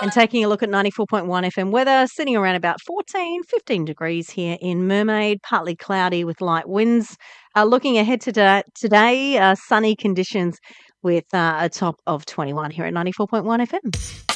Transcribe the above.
I'm taking a look at 94.1 FM weather, sitting around about 14, 15 degrees here in Mermaid, partly cloudy with light winds. Looking ahead to today, sunny conditions with a top of 21 here at 94.1 FM.